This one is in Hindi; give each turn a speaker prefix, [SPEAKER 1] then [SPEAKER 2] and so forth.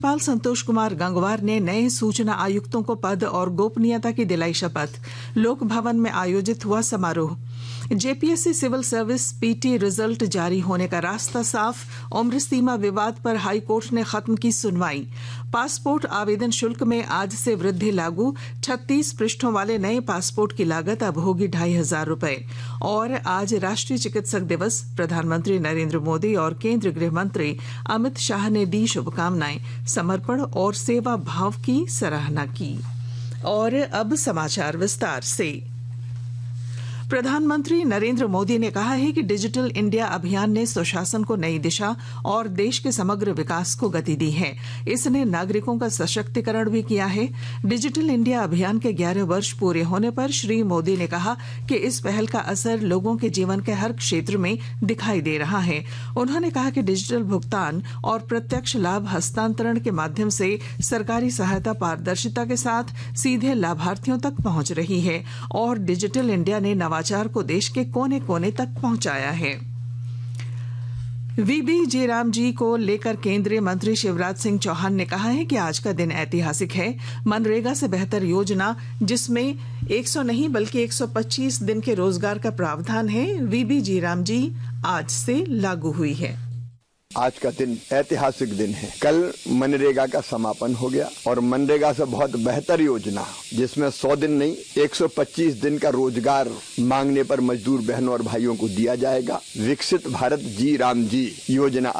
[SPEAKER 1] राज्यपाल संतोष कुमार गंगवार ने नए सूचना आयुक्तों को पद और गोपनीयता की दिलाई शपथ। लोक भवन में आयोजित हुआ समारोह। JPSC civil service PT result जारी होने का रास्ता साफ। उम्र सीमा विवाद पर हाईकोर्ट ने खत्म की सुनवाई। पासपोर्ट आवेदन शुल्क में आज से वृद्धि लागू। 36 पृष्ठों वाले नए पासपोर्ट की लागत अब होगी 2500 रुपए। और आज राष्ट्रीय चिकित्सक दिवस। प्रधानमंत्री नरेंद्र मोदी और केंद्रीय गृह मंत्री अमित शाह ने दी शुभकामनाएं। समर्पण और सेवा भाव की सराहना की। और अब समाचार विस्तार से। प्रधानमंत्री नरेंद्र मोदी ने कहा है कि डिजिटल इंडिया अभियान ने सुशासन को नई दिशा और देश के समग्र विकास को गति दी है। इसने नागरिकों का सशक्तिकरण भी किया है। डिजिटल इंडिया अभियान के 11 वर्ष पूरे होने पर श्री मोदी ने कहा कि इस पहल का असर लोगों के जीवन के हर क्षेत्र में दिखाई दे रहा है। उन्होंने कहा कि डिजिटल भुगतान और प्रत्यक्ष लाभ हस्तांतरण के माध्यम से सरकारी सहायता पारदर्शिता के साथ सीधे लाभार्थियों तक पहुंच रही है और डिजिटल इंडिया ने नवाचार को देश के कोने कोने तक पहुंचाया है। वीबी जीराम जी को लेकर केंद्रीय मंत्री शिवराज सिंह चौहान ने कहा है कि आज का दिन ऐतिहासिक है। मनरेगा से बेहतर योजना जिसमें 100 नहीं बल्कि 125 दिन के रोजगार का प्रावधान है, वीबी जीराम जी आज से लागू हुई है।
[SPEAKER 2] आज का दिन ऐतिहासिक दिन है। कल मनरेगा का समापन हो गया और मनरेगा से बहुत बेहतर योजना जिसमें 100 दिन नहीं 125 दिन का रोजगार मांगने पर मजदूर बहनों और भाइयों को दिया जाएगा। विकसित भारत जी राम जी योजना